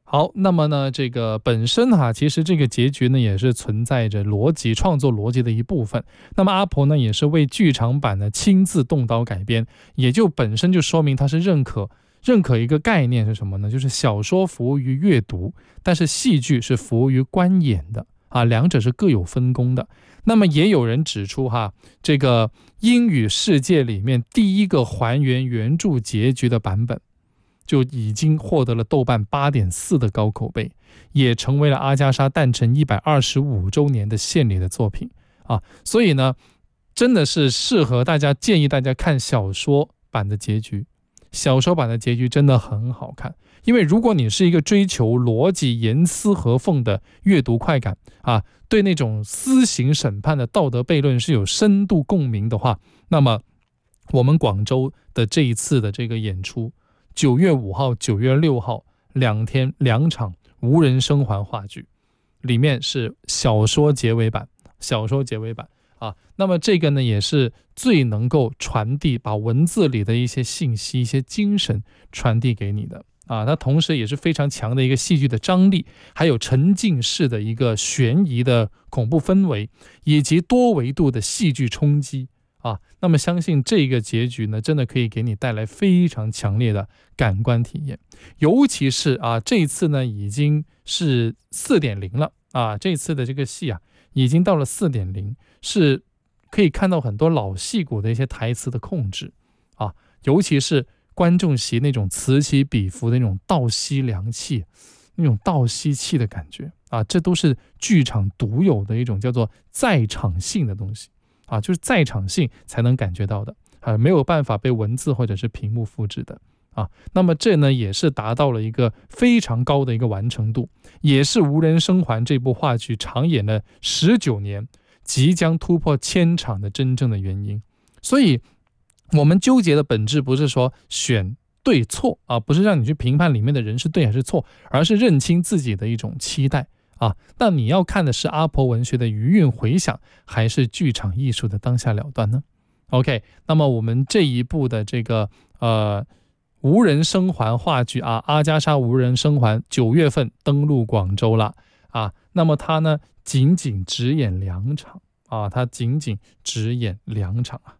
好，那么呢，这个本身其实这个结局呢也是存在着逻辑创作逻辑的一部分。那么阿婆呢也是为剧场版呢亲自动刀改编，也就本身就说明他是认可一个概念是什么呢？就是小说服务于阅读，但是戏剧是服务于观演的两者是各有分工的。那么也有人指出这个英语世界里面第一个还原原著结局的版本，就已经获得了豆瓣8.4的高口碑，也成为了阿加莎诞辰125周年的献礼的作品所以呢，真的是适合大家，建议大家看小说版的结局。小说版的结局真的很好看，因为如果你是一个追求逻辑严丝合缝的阅读快感对那种私刑审判的道德悖论是有深度共鸣的话，那么我们广州的这一次的这个演出9月5号、9月6号2天2场无人生还话剧，里面是小说结尾版那么这个呢也是最能够传递，把文字里的一些信息、一些精神传递给你的它同时也是非常强的一个戏剧的张力，还有沉浸式的一个悬疑的恐怖氛围，以及多维度的戏剧冲击那么相信这个结局呢，真的可以给你带来非常强烈的感官体验。尤其是这一次呢已经是 4.0 了这一次的这个戏已经到了 4.0， 是可以看到很多老戏骨的一些台词的控制尤其是观众席那种此起彼伏的那种倒吸凉气，那种倒吸气的感觉这都是剧场独有的一种叫做在场性的东西就是在场性才能感觉到的没有办法被文字或者是屏幕复制的那么这呢也是达到了一个非常高的一个完成度，也是无人生还这部话剧长演了19年，即将突破1000场的真正的原因。所以我们纠结的本质不是说选对错不是让你去评判里面的人是对还是错，而是认清自己的一种期待那你要看的是阿婆文学的余韵回响，还是剧场艺术的当下了断呢？ OK， 那么我们这一部的这个无人生还话剧阿加莎无人生还9月份登陆广州了那么它呢仅仅只演2场它仅仅只演2场